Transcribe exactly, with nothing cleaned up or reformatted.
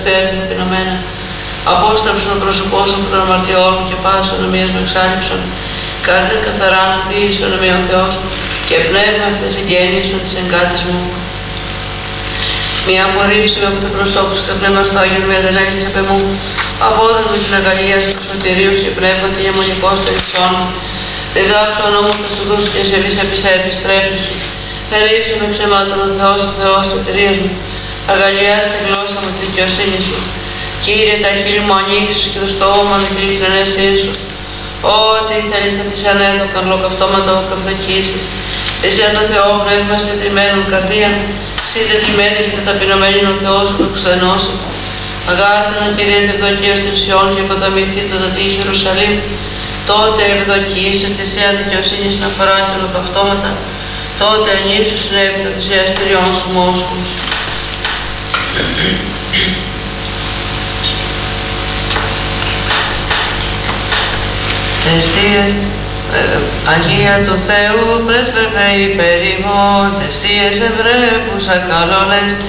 Στέλνει ταπεινωμένα. Απόστραψε το πρόσωπό σου από τον αμαρτιό μου και πάσα νομίας με εξάλληψον. Κάρτε καθαρά να δείξει ονομία ο Θεός και πνεύμα αυτές εγγένειες σου της εγκάτης μου. Μια απορρίψη με από το προσώπου σου και το πνεύμα στο Άγιο με αδελέχεις επ' εμού. Απόδοξο την αγκαλία σου του σωτηρίου σου και πνεύμα τη γεμονικός των υψών μου. Διδάξω ονόμου θα σου δώσω και σε βεις επισέ επιστρέψει σου. Ερήψου με ξεμάτων ο Θεός, ο Θεός της σωτηρίας μου. Αγαλιάς τη γλώσσα μου τη δικαιοσύνη σου. Κύριε, τα χείλη μου ανοίξεις και το στόμα μου κλείνει την ενέσή σου. Ό,τι θέλεις θα της ανέδωκαν λοκαυτώματα οκροδοκίσεις. Εσύ το Θεό πνεύμα συντριμμένων καρδίαν, συντετριμένη και τα ταπεινωμένη ο Θεός σου εξωενώσει. Αγάθανο Κύριε την ευδοκία στην Σιών και οικοδομηθεί το τύχη Ιερουσαλήμ. Τότε ευδοκίησες τη σέα δικαιοσύνης να φορά και λοκαυτώματα. Τότε ανοίξου συνέβη τα θυσιαστηριών σου μόσκους. Τεστίες, Αγία του Θεού πρέσβευε υπερ ημών, τεστίες ευρέπουσα καλόλες,